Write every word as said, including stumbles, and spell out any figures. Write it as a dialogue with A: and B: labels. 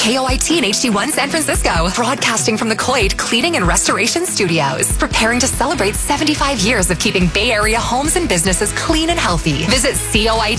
A: K O I T and H D one San Francisco, broadcasting from the Coit Cleaning and Restoration Studios, preparing to celebrate seventy-five years of keeping Bay Area homes and businesses clean and healthy. Visit C O I